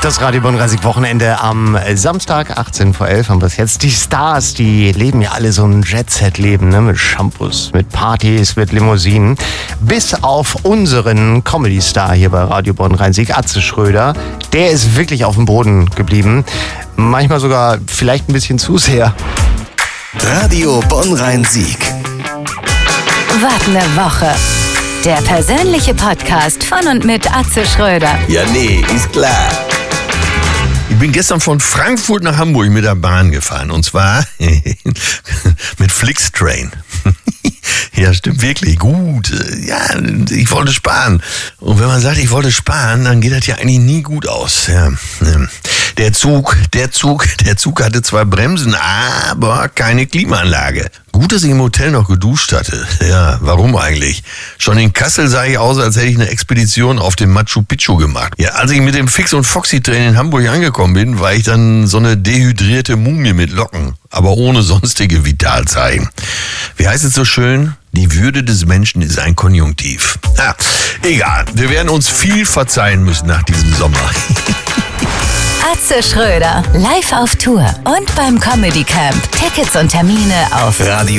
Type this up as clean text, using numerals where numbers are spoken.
Das Radio Bonn-Reisig Wochenende am Samstag, 18 vor 11 haben wir es jetzt. Die Stars, die leben ja alle so ein Jet-Set-Leben, ne? Mit Shampoos, mit Partys, mit Limousinen. Bis auf unseren Comedy-Star hier bei Radio Bonn-Reisig, Atze Schröder. Der ist wirklich auf dem Boden geblieben. Manchmal sogar vielleicht ein bisschen zu sehr. Radio Bonn-Rhein-Sieg. Wart eine Woche. Der persönliche Podcast von und mit Atze Schröder. Ja, nee, ist klar. Ich bin gestern von Frankfurt nach Hamburg mit der Bahn gefahren. Und zwar mit Flixtrain. Ja, stimmt wirklich. Gut. Ja, ich wollte sparen. Und wenn man sagt, ich wollte sparen, dann geht das ja eigentlich nie gut aus. Ja. Der Zug hatte zwar Bremsen, aber keine Klimaanlage. Gut, dass ich im Hotel noch geduscht hatte. Ja, warum eigentlich? Schon in Kassel sah ich aus, als hätte ich eine Expedition auf den Machu Picchu gemacht. Ja, als ich mit dem Fix- und Foxy-Train in Hamburg angekommen bin, war ich dann so eine dehydrierte Mumie mit Locken, aber ohne sonstige Vitalzeichen. Wie heißt es so schön? Die Würde des Menschen ist ein Konjunktiv. Ja, egal. Wir werden uns viel verzeihen müssen nach diesem Sommer. Atze Schröder, live auf Tour und beim Comedy Camp. Tickets und Termine auf Radio